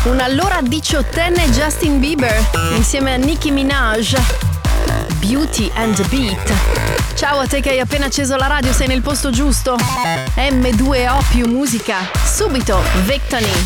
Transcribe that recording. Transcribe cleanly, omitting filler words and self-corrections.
un allora 18enne Justin Bieber insieme a Nicki Minaj. Beauty and the Beat. Ciao a te che hai appena acceso la radio, sei nel posto giusto. M2O più musica. Subito Victony.